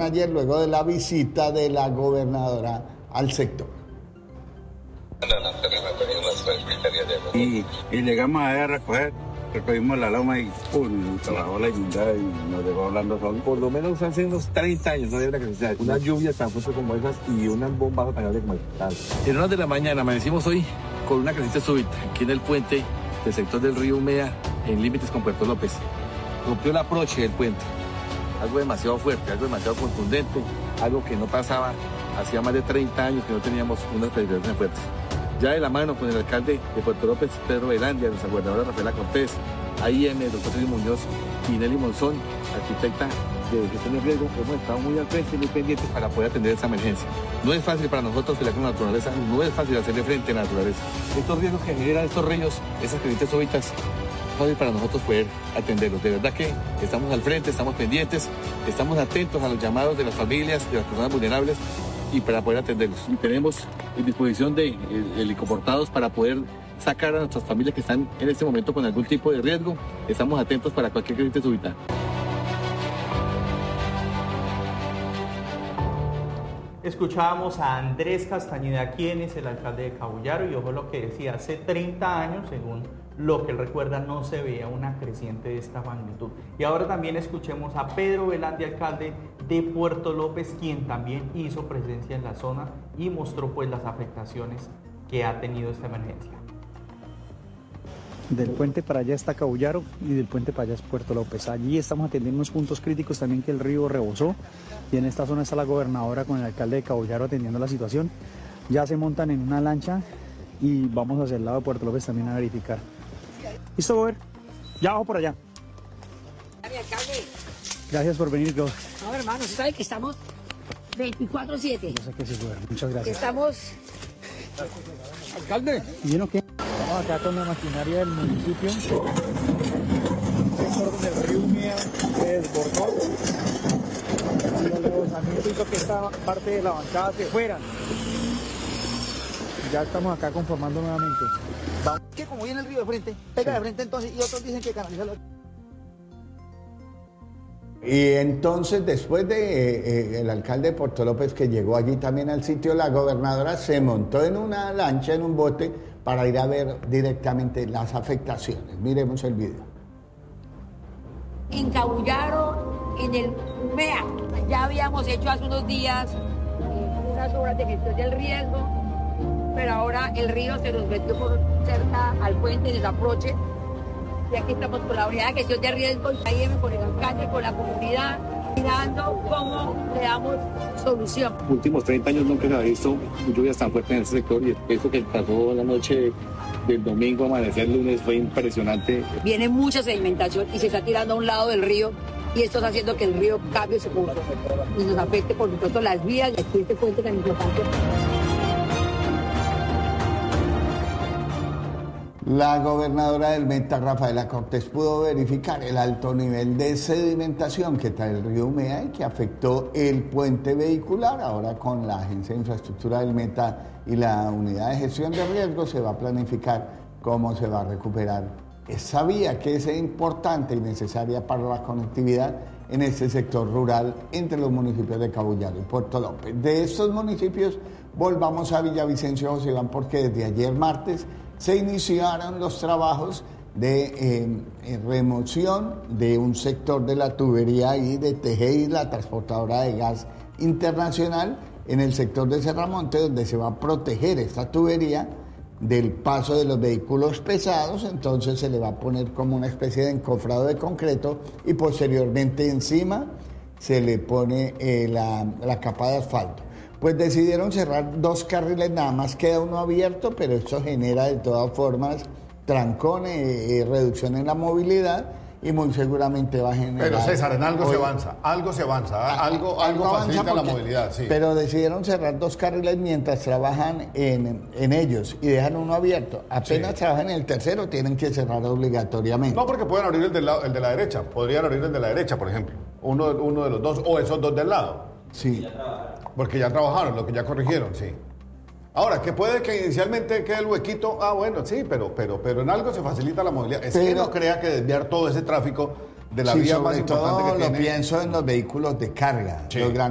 realizaban ayer luego de la visita de la gobernadora al sector. Y llegamos a recoger, recogimos la loma y ¡pum! Se bajó la inundada y nos dejó hablando solo. Por lo menos hace unos 30 años no había una necesidad. Una lluvia tan fuerte como esas y unas bombas tan grandes como estas. En horas de la mañana amanecimos hoy con una creciente súbita aquí en el puente del sector del río Umea, en límites con Puerto López. Rompió el aproche del puente. Algo demasiado fuerte, algo demasiado contundente, algo que no pasaba hacía más de 30 años que no teníamos unas precipitaciones fuertes. Ya de la mano con el alcalde de Puerto López, Pedro Velandia, nuestra gobernadora Rafaela Cortés, AIM, el doctor Silvio Muñoz y Nelly Monzón, arquitecta de gestión de riesgo, hemos estado muy al frente y muy pendientes para poder atender esa emergencia. No es fácil para nosotros pelear con la naturaleza, no es fácil hacerle frente a la naturaleza. Estos riesgos que generan estos ríos, esas crecientes súbitas, es fácil para nosotros poder atenderlos. De verdad que estamos al frente, estamos pendientes, estamos atentos a los llamados de las familias, de las personas vulnerables y para poder atenderlos. Y tenemos en disposición de helicoportados para poder sacar a nuestras familias que están en este momento con algún tipo de riesgo. Estamos atentos para cualquier creciente súbita. Escuchábamos a Andrés Castañeda, quien es el alcalde de Cabullaro, y ojo lo que decía, hace 30 años, según lo que él recuerda, no se veía una creciente de esta magnitud. Y ahora también escuchemos a Pedro Velandia, alcalde de Puerto López, quien también hizo presencia en la zona y mostró pues las afectaciones que ha tenido esta emergencia. Del puente para allá está Cabullaro y del puente para allá es Puerto López. Allí estamos atendiendo unos puntos críticos también que el río rebosó y en esta zona está la gobernadora con el alcalde de Cabullaro atendiendo la situación. Ya se montan en una lancha y vamos hacia el lado de Puerto López también a verificar. ¿Listo, Gober? Ya bajo por allá. Gracias por venir, Gober. No, hermano, ¿usted sabe que estamos 24/7? Yo sé que sí, Gober. Muchas gracias. Estamos... Alcalde. ¿Y vino qué? Estamos acá con la maquinaria del municipio. Un sector donde el río Umea se desbordó. Y el rebosamiento hizo que esta parte de la bancada se fueran. Ya estamos acá conformando nuevamente. Vamos. Que como viene el río de frente, pega de frente entonces, y otros dicen que canaliza los... Y entonces, después de el alcalde de Puerto López, que llegó allí también al sitio, la gobernadora se montó en una lancha, en un bote, para ir a ver directamente las afectaciones. Miremos el video. En Cabullaro, en el Umea, ya habíamos hecho hace unos días unas obras de gestión del riesgo, pero ahora el río se nos metió por cerca al puente del aproche. Y aquí estamos con la unidad de gestión de riesgo, ahí con el alcalde, con la comunidad, mirando cómo le damos solución. En los últimos 30 años nunca se ha visto lluvias tan fuertes en este sector y esto que pasó la noche del domingo, amanecer lunes, fue impresionante. Viene mucha sedimentación y se está tirando a un lado del río y esto está haciendo que el río cambie su curso y nos afecte por supuesto las vías y este puente tan importante. La gobernadora del Meta, Rafaela Cortés, pudo verificar el alto nivel de sedimentación que trae el río Umea y que afectó el puente vehicular. Ahora con la Agencia de Infraestructura del Meta y la Unidad de Gestión de Riesgos se va a planificar cómo se va a recuperar esa vía que es importante y necesaria para la conectividad en este sector rural entre los municipios de Cabullaro y Puerto López. De estos municipios volvamos a Villavicencio, José Iván, porque desde ayer martes se iniciaron los trabajos de remoción de un sector de la tubería y de TGI, la transportadora de gas internacional, en el sector de Serramonte, donde se va a proteger esta tubería del paso de los vehículos pesados. Entonces se le va a poner como una especie de encofrado de concreto y posteriormente encima se le pone la capa de asfalto. Pues decidieron cerrar 2 carriles, nada más queda uno abierto, pero esto genera de todas formas trancones, reducción en la movilidad y muy seguramente va a generar... Pero César, en algo se avanza, algo facilita la movilidad, sí. Pero decidieron cerrar 2 carriles mientras trabajan en ellos y dejan uno abierto. Apenas trabajan en el tercero, tienen que cerrar obligatoriamente. No, porque pueden abrir el de la derecha, podrían abrir el de la derecha, por ejemplo, uno de los dos, o esos 2 del lado. Sí. Porque ya trabajaron, lo que ya corrigieron, sí. Ahora, que puede que inicialmente quede el huequito, bueno, sí, pero en algo se facilita la movilidad. Es que no crea que desviar todo ese tráfico de la vía más importante que tiene. Lo pienso en los vehículos de carga, los grandes.